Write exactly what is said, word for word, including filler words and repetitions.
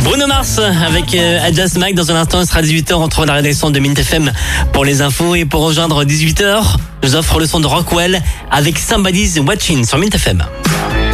Bruno Mars avec euh, Adja Smack. Dans un instant, il sera dix-huit heures. On retrouve la rédaction de Mint F M pour les infos. Et pour rejoindre dix-huit heures, je vous offre le son de Rockwell avec Somebody's Watching sur Mint F M.